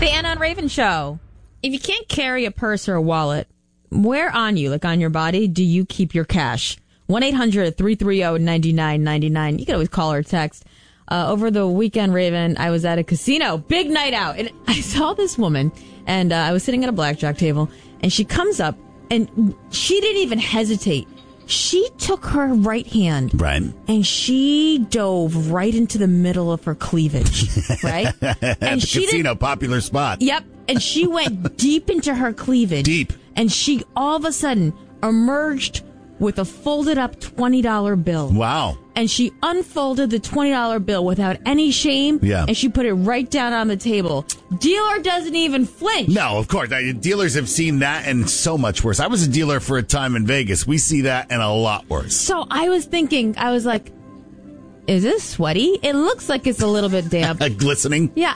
the Anna and Raven Show. If you can't carry a purse or a wallet, where on you, like on your body, do you keep your cash? 1-800-330-9999. You can always call or text. Over the weekend, Raven, I was at a casino. Big night out. And I saw this woman, and I was sitting at a blackjack table, and she comes up, and she didn't even hesitate. She took her right hand, right, and she dove right into the middle of her cleavage, right? And the casino, popular spot. Yep, and she went deep into her cleavage. Deep. And she all of a sudden emerged with a folded up $20 bill. Wow. And she unfolded the $20 bill without any shame. Yeah. And she put it right down on the table. Dealer doesn't even flinch. No, of course. Dealers have seen that and so much worse. I was a dealer for a time in Vegas. We see that and a lot worse. So I was thinking, I was like, is this sweaty? It looks like it's a little bit damp. Glistening? Yeah.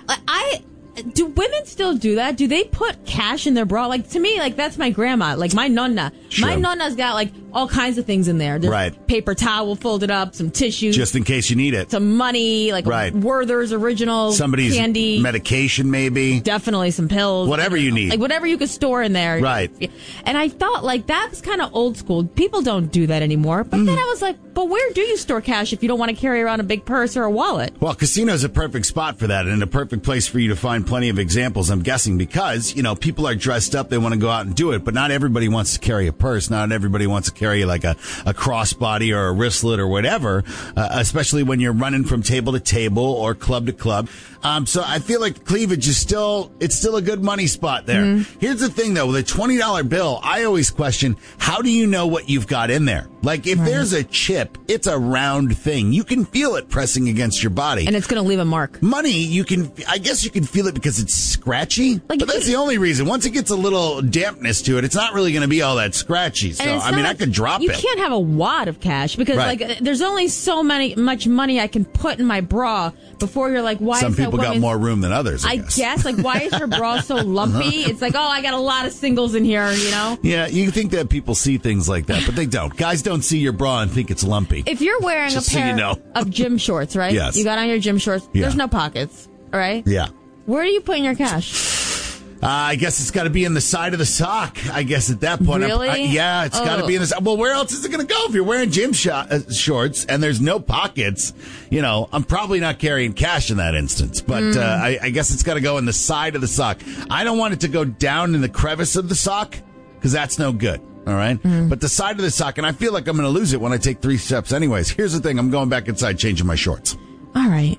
Do women still do that? Do they put cash in their bra? Like, to me, like, that's my grandma. Like, my nonna. Sure. My nonna's got, like, all kinds of things in there. There's right. Paper towel folded up, some tissues. Just in case you need it. Some money, like right. Werther's Original, somebody's candy. Medication, maybe. Definitely some pills. Whatever you need. Like, whatever you could store in there. Right. And I thought, like, that's kind of old school. People don't do that anymore. But then I was like, but where do you store cash if you don't want to carry around a big purse or a wallet? Well, casino's a perfect spot for that and a perfect place for you to find plenty of examples, I'm guessing, because, you know, people are dressed up. They want to go out and do it, but not everybody wants to carry a purse. Not everybody wants to carry like a crossbody or a wristlet or whatever, especially when you're running from table to table or club to club. So I feel like cleavage is still a good money spot there. Mm-hmm. Here's the thing, though, with a $20 bill, I always question, how do you know what you've got in there? Like, if there's a chip, it's a round thing. You can feel it pressing against your body. And it's going to leave a mark. Money, I guess you can feel it because it's scratchy. Like, but that's the only reason. Once it gets a little dampness to it, it's not really going to be all that scratchy. So, I could drop it. You can't have a wad of cash because, like, there's only much money I can put in my bra before you're like, why Some is that people got more room than others, I guess. Like, why is her bra so lumpy? It's like, oh, I got a lot of singles in here, you know? Yeah, you think that people see things like that, but they don't. Guys don't see your bra and think it's lumpy. If you're wearing a pair of gym shorts, right? Yes. You got on your gym shorts. Yeah. There's no pockets, all right? Yeah. Where are you putting your cash? I guess it's got to be in the side of the sock, I guess, at that point. Really? It's got to be in the sock. Well, where else is it going to go? If you're wearing gym shorts and there's no pockets, you know, I'm probably not carrying cash in that instance. But I guess it's got to go in the side of the sock. I don't want it to go down in the crevice of the sock because that's no good. All right. But the side of the sock, and I feel like I'm going to lose it when I take 3 steps anyways. Here's the thing. I'm going back inside, changing my shorts. All right.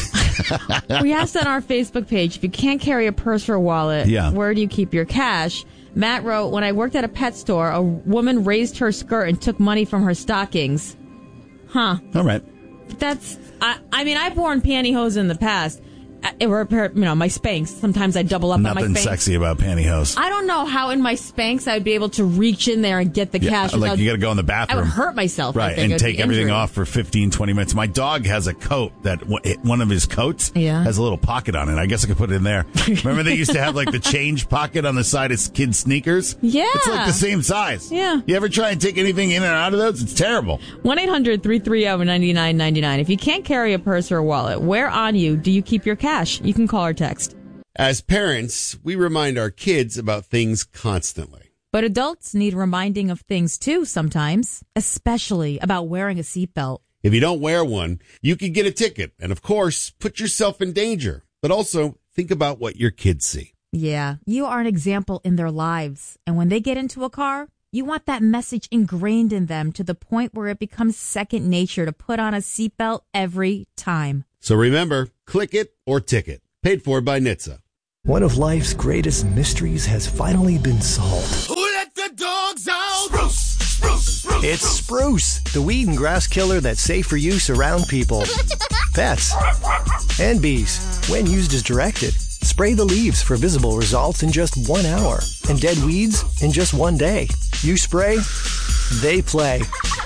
We asked on our Facebook page, if you can't carry a purse or a wallet, where do you keep your cash? Matt wrote, when I worked at a pet store, a woman raised her skirt and took money from her stockings. Huh. All right. That's, I mean, I've worn pantyhose in the past. Or, you know, my Spanx. Sometimes I double up on my Spanx. Nothing sexy about pantyhose. I don't know how in my Spanx I would be able to reach in there and get the cash. Like you got to go in the bathroom. I would hurt myself. Right, and take everything off for 15, 20 minutes. My dog has a coat that one of his coats has a little pocket on it. I guess I could put it in there. Remember they used to have like the change pocket on the side of kids' sneakers? Yeah. It's like the same size. Yeah. You ever try and take anything in and out of those? It's terrible. 1-800-330-9999. If you can't carry a purse or a wallet, where on you do you keep your cash? You can call or text. As parents, we remind our kids about things constantly. But adults need reminding of things too sometimes, especially about wearing a seatbelt. If you don't wear one, you could get a ticket and, of course, put yourself in danger. But also, think about what your kids see. Yeah, you are an example in their lives. And when they get into a car, you want that message ingrained in them to the point where it becomes second nature to put on a seatbelt every time. So remember, click it or ticket. Paid for by NHTSA. One of life's greatest mysteries has finally been solved. Who let the dogs out? Spruce, spruce, spruce. It's Spruce, the weed and grass killer that's safe for use around people, pets, and bees. When used as directed, spray the leaves for visible results in just 1 hour and dead weeds in just 1 day. You spray, they play.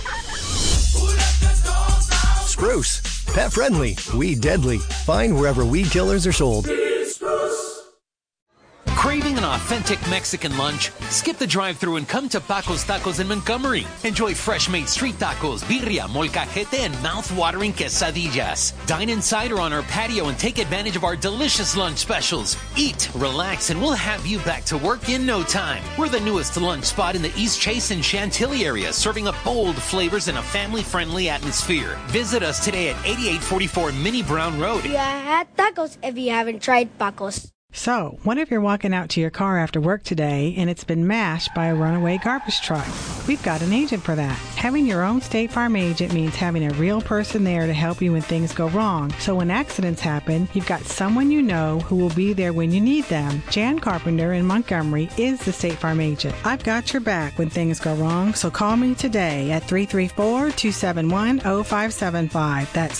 Spruce. Pet friendly, weed deadly. Find wherever weed killers are sold. Craving an authentic authentic Mexican lunch? Skip the drive-thru and come to Paco's Tacos in Montgomery. Enjoy fresh-made street tacos, birria, molcajete, and mouth-watering quesadillas. Dine inside or on our patio and take advantage of our delicious lunch specials. Eat, relax, and we'll have you back to work in no time. We're the newest lunch spot in the East Chase and Chantilly area, serving up bold flavors in a family-friendly atmosphere. Visit us today at 8844 Minnie Brown Road. You had tacos if you haven't tried Paco's. So, what if you're walking out to your car after work today and it's been mashed by a runaway garbage truck? We've got an agent for that. Having your own State Farm agent means having a real person there to help you when things go wrong. So when accidents happen, you've got someone you know who will be there when you need them. Jan Carpenter in Montgomery is the State Farm agent. I've got your back when things go wrong, so call me today at 334-271-0575. That's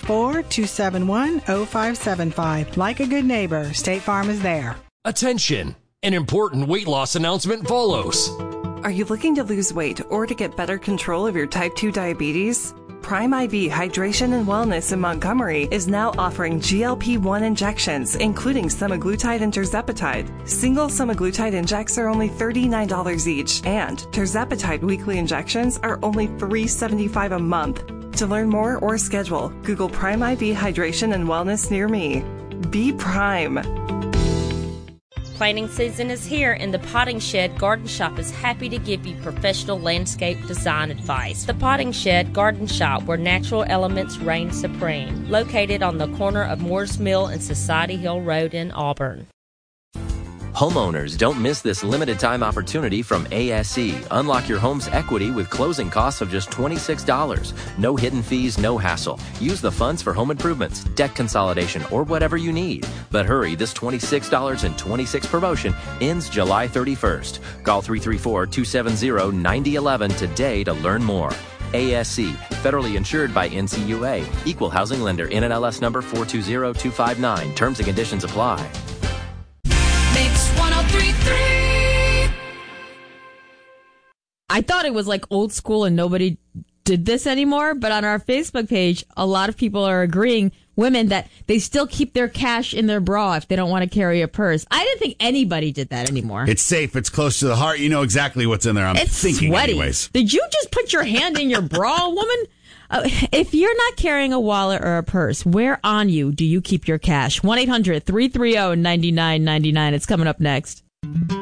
334-271-0575. Like a good neighbor, State Farm is there. Attention! An important weight loss announcement follows. Are you looking to lose weight or to get better control of your type 2 diabetes? Prime IV Hydration and Wellness in Montgomery is now offering GLP-1 injections, including semaglutide and tirzepatide. Single semaglutide injects are only $39 each, and tirzepatide weekly injections are only $375 a month. To learn more or schedule, Google Prime IV Hydration and Wellness near me. Be Prime. Planting season is here, and the Potting Shed Garden Shop is happy to give you professional landscape design advice. The Potting Shed Garden Shop, where natural elements reign supreme. Located on the corner of Moores Mill and Society Hill Road in Auburn. Homeowners, don't miss this limited time opportunity from ASE. Unlock your home's equity with closing costs of just $26. No hidden fees, no hassle. Use the funds for home improvements, debt consolidation, or whatever you need. But hurry, this $26.26 promotion ends July 31st. Call 334-270-9011 today to learn more. ASC, federally insured by NCUA. Equal housing lender, NMLS number 420259. Terms and conditions apply. Mix 103.3. I thought it was like old school and nobody did this anymore, but on our Facebook page, a lot of people are agreeing, women, that they still keep their cash in their bra if they don't want to carry a purse. I didn't think anybody did that anymore. It's safe. It's close to the heart. You know exactly what's in there. It's thinking sweaty. Anyways. Did you just put your hand in your bra, woman? If you're not carrying a wallet or a purse, where on you do you keep your cash? 1-800-330-9999. It's coming up next.